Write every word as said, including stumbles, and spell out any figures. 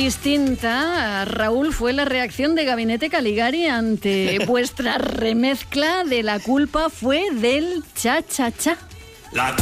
distinta, Raúl, fue la reacción de Gabinete Caligari ante vuestra remezcla de La culpa fue del cha-cha-cha. La